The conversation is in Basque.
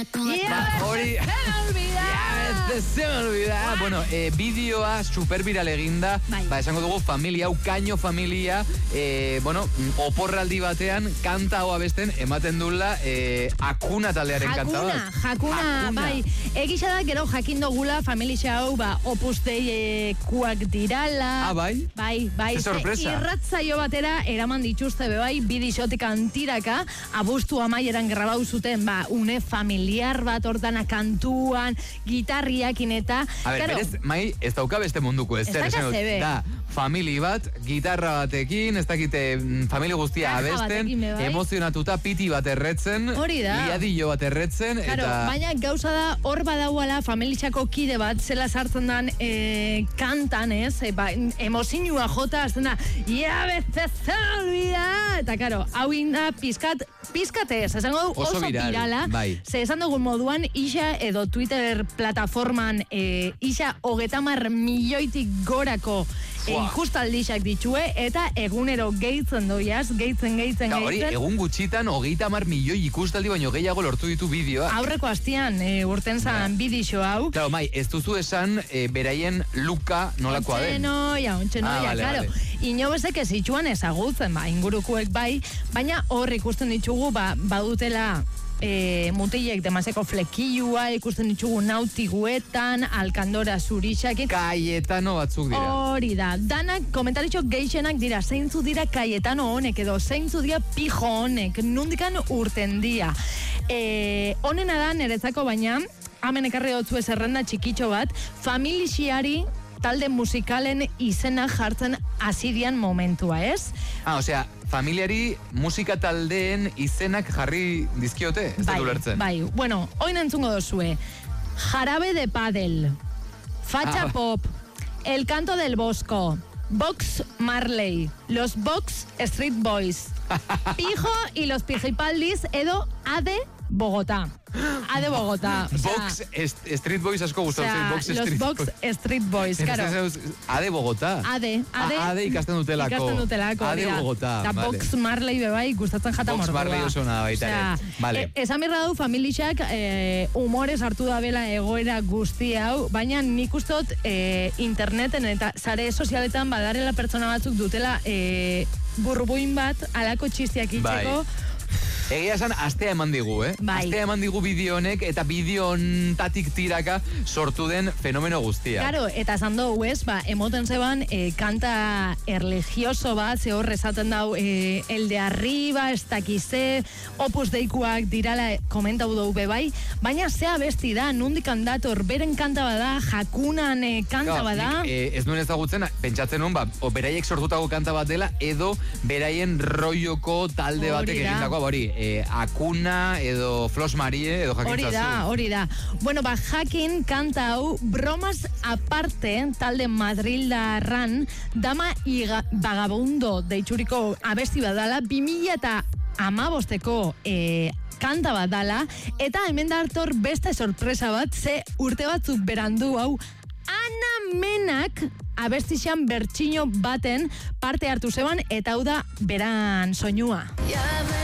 Hori... Se me olvida. Bueno, bideoa superviral eginda. Ba, esango dugu familia, kaino familia, bueno, oporraldi batean kanta hau abesten ematen duela Akuna taldearen kanta bat. Jakuna, bai. Egisa da, gero jakin dugula familia hau, ba, Opus Dei-kuak dirala. Ah, bai? Bai. Ze sorpresa. Irratzaio batera eraman dituzte bai, bidixotik antiraka, abuztu amaieran grabau zuten, ba, une familiar bat hortana kantuan, gitarriakin eta... A ber, berez, mai, ez dauka beste munduko, ez zer, da, famili bat, gitarra batekin, ez dakite, famili guztia abesten, emozionatuta piti bat erretzen, liadillo bat erretzen, eta... Baina gauza da, hor badauala familixako kide bat, zela sartzen dan kantan, ez, emozinua jota, azten da, ia bezaz olvida, eta karo, hau inda pizkate ez, esango du oso virala, ze esan dugun moduan, isa edo Twitter plataforman isa 30 milioitik gorako ikustaldixak ditue, eta egunero gehitzen doiaz, gehitzen. Hori, egun gutxitan 30 milioi ikustaldi baino gehiago lortu ditu bideoa. Aurreko astian, urten zan bidixo hau. Claro, mai, ez duzu esan beraien luka nolakoa den. Ontxenoia, claro. Inobezek ez itxuan ezagutzen, ingurukuek bai, baina hor ikusten ditugu, badutela mutilek demasiako flekilua, ikusten ditugu nautiguetan, alkandora zurixakin. Cayetano batzuk dira. Hori da. Danak komentaritxo geixenak dira, zeintzu dira Cayetano honek edo zeintzu dira Pijo honek, nundikan urten dia. Honena da niretzako baina, hemen ekarri dutzu zerrenda txikitxo bat, familixiari talde musikalen izena jartzen azidian momentua, ez? Osea, familiari musika taldeen izenak jarri dizkiote, ez da ulertzen. Bai, bueno, oin entzungo dozue. Jarabe de Padel, Facha Pop, El Canto del Bosco, Box Marley, Los Box Street Boys, Pijo y los Pijipaldis edo Ade Bogotá. Ade Bogotá. Box Street Boys asko gustatzen. Los Box Street Boys, claro. Ade Bogotá. Ade ikasten dutelako. Ade Bogotá. Da Box Marley bebai gustatzen jata mordoa. Box Marley oso nada baita ere. Vale. Esan birra du familixak humorez hartu da bela egoera guzti hau, baina nik ustot interneten eta sare sozialetan badarela pertsona batzuk dutela burbuin bat alako txistiak itxeko. Egia esan, astea eman digu, Astea eman digu bideo honek, eta bideo ontatik tiraka sortu den fenomeno guztia. Claro, eta esan dugu, emoten zeban, kanta erligioso bat, ze hor esaten dau, el de arriba, ez dakize, Opus Deikuak dirala komentau dugu bebai, baina zea besti da, nundik handator, beren kanta bada, Jakunan kanta bada. Ez nuen ezagutzen, pentsatzen nuen, beraiek sortutako kanta bat dela, edo beraien roioko talde batek egindako, hori, Akuna edo Flos Marie edo jakintzazu. Hori da. Bueno, jakin kanta hau bromas aparte talde Madrildarran Dama y Vagabundo deitxuriko abesti badala 2015ko kanta bat dala, eta hemen da hartor beste sorpresa bat, ze urte batzuk berandu hau Ana Menak abestixan bertxino baten parte hartu zeban, eta hau da beran soinua.